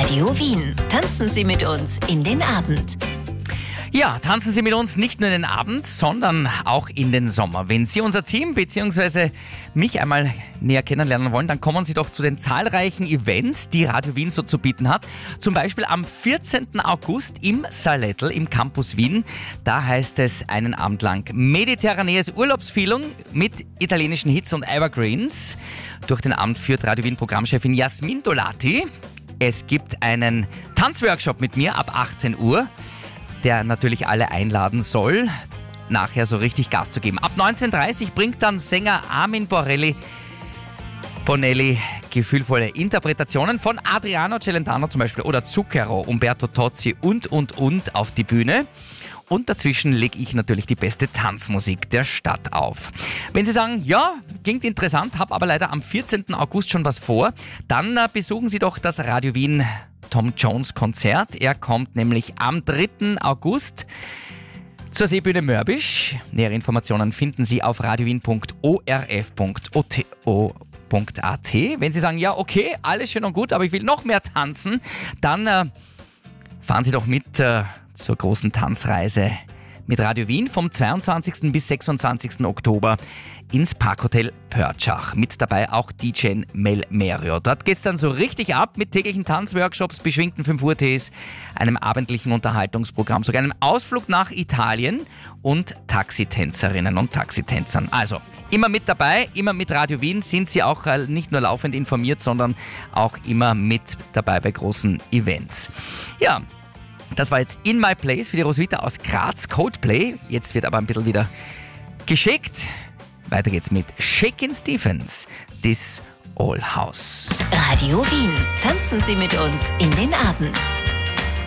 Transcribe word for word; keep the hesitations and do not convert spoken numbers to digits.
Radio Wien. Tanzen Sie mit uns in den Abend. Ja, tanzen Sie mit uns nicht nur in den Abend, sondern auch in den Sommer. Wenn Sie unser Team bzw. mich einmal näher kennenlernen wollen, dann kommen Sie doch zu den zahlreichen Events, die Radio Wien so zu bieten hat. Zum Beispiel am vierzehnten August im Salettl im Campus Wien. Da heißt es einen Abend lang mediterranees Urlaubsfeeling mit italienischen Hits und Evergreens. Durch den Abend führt Radio Wien Programmchefin Jasmin Dolati. Es gibt einen Tanzworkshop mit mir ab achtzehn Uhr. Der natürlich alle einladen soll, nachher so richtig Gas zu geben. Ab neunzehn Uhr dreißig bringt dann Sänger Armin Borelli Bonelli gefühlvolle Interpretationen von Adriano Celentano zum Beispiel oder Zucchero, Umberto Tozzi und, und, und auf die Bühne. Und dazwischen lege ich natürlich die beste Tanzmusik der Stadt auf. Wenn Sie sagen, ja, klingt interessant, habe aber leider am vierzehnten August schon was vor, dann äh, besuchen Sie doch das Radio Wien Tom Jones Konzert. Er kommt nämlich am dritten August zur Seebühne Mörbisch. Nähere Informationen finden Sie auf radiowien punkt o r f punkt a t. Wenn Sie sagen, ja, okay, alles schön und gut, aber ich will noch mehr tanzen, dann äh, fahren Sie doch mit äh, zur großen Tanzreise mit Radio Wien vom zweiundzwanzigsten bis sechsundzwanzigsten Oktober ins Parkhotel Pörtschach. Mit dabei auch D J Mel Merio. Dort geht's dann so richtig ab mit täglichen Tanzworkshops, beschwingten fünf Uhr Tees, einem abendlichen Unterhaltungsprogramm, sogar einem Ausflug nach Italien und Taxitänzerinnen und Taxitänzern. Also immer mit dabei, immer mit Radio Wien sind Sie auch nicht nur laufend informiert, sondern auch immer mit dabei bei großen Events. Ja, das war jetzt In My Place für die Roswitha aus Graz, Coldplay. Jetzt wird aber ein bisschen wieder geschickt. Weiter geht's mit Shakin' Stephens, This Old House. Radio Wien. Tanzen Sie mit uns in den Abend.